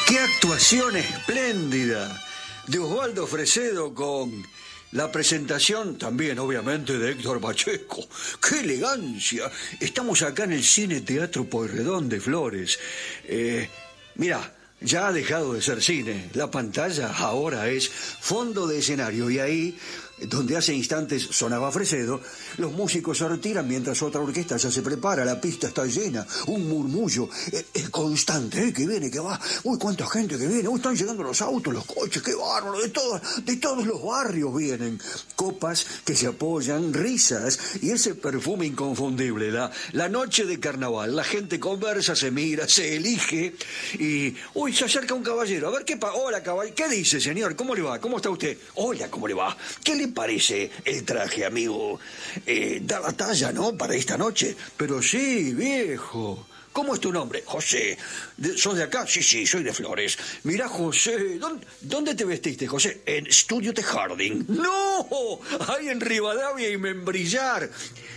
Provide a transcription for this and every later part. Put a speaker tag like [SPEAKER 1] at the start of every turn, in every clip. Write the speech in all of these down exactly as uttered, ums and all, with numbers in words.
[SPEAKER 1] ¡Qué actuación espléndida de Osvaldo Fresedo con la presentación también, obviamente, de Héctor Pacheco! ¡Qué elegancia! Estamos acá en el Cine Teatro Pueyrredón de Flores. Eh, mira, ya ha dejado de ser cine. La pantalla ahora es fondo de escenario y ahí, donde hace instantes sonaba Fresedo, los músicos se retiran mientras otra orquesta ya se prepara, la pista está llena, un murmullo eh, eh, constante, eh, que viene, que va, uy, cuánta gente que viene, uy, están llegando los autos, los coches, qué bárbaro, de todos, de todos los barrios vienen, copas que se apoyan, risas y ese perfume inconfundible, la, la noche de carnaval, la gente conversa, se mira, se elige y, uy, se acerca un caballero, a ver qué pasa, hola caballero, ¿qué dice señor? ¿Cómo le va? ¿Cómo está usted? Hola, ¿cómo le va? ¿Qué le parece el traje, amigo? Eh, da la talla, ¿no? Para esta noche. Pero sí, viejo. ¿Cómo es tu nombre? José. ¿De, ¿Sos de acá? Sí, sí, soy de Flores. Mirá, José, ¿dónde, ¿dónde te vestiste, José? En Estudio de Harding. ¡No! Ahí en Rivadavia y Membrillar.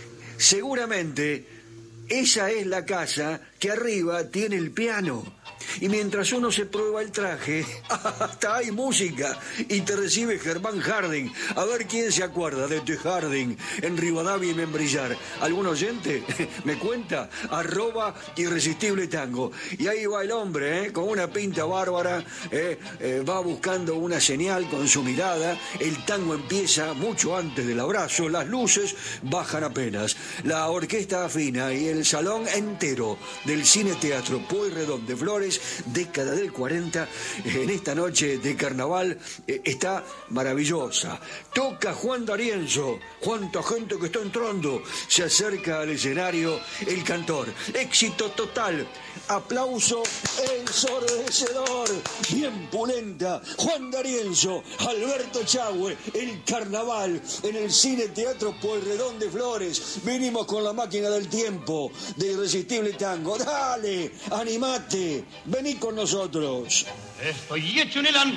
[SPEAKER 1] Seguramente esa es la casa que arriba tiene el piano. Y mientras uno se prueba el traje, hasta hay música. Y te recibe Germán Harding. A ver quién se acuerda de The Harding en Rivadavia y Membrillar. ¿Algún oyente? Me cuenta. Arroba Irresistible Tango. Y ahí va el hombre, ¿eh? Con una pinta bárbara. ¿eh? Eh, va buscando una señal con su mirada. El tango empieza mucho antes del abrazo. Las luces bajan apenas. La orquesta afina y el salón entero del Cine Teatro Pueyrredón de Flores, década del cuarenta, en esta noche de carnaval, eh, está maravillosa. Toca Juan D'Arienzo. Cuánta gente que está entrando. Se acerca al escenario el cantor. Éxito total. Aplauso ensordecedor. Bien pulenta. Juan D'Arienzo, Alberto Chahue, el carnaval en el Cine Teatro Pueyrredón de Flores. Venimos con la máquina del tiempo de Irresistible Tango. Dale, animate. Vení con nosotros.
[SPEAKER 2] Estoy hecho en el